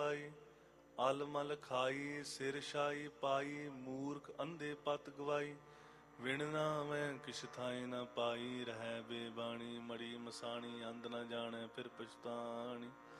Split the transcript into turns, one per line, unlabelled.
ਗਵਾਈ। ਅਲ ਮਲ ਖਾਈ ਸਿਰ ਸ਼ਾਈ ਪਾਈ, ਮੂਰਖ ਅੰਧੇ ਪਤ ਗਵਾਈ। ਵਿਣ ਨਾ ਮੈਂ ਕਿਛ ਥਾਏ ਨਾ ਪਾਈ, ਰਹਿ ਬੇਬਾਣੀ ਮੜੀ ਮਸਾਣੀ। ਅੰਧ ਨਾ ਜਾਣੈ ਫਿਰ ਪਛਤਾਣੀ।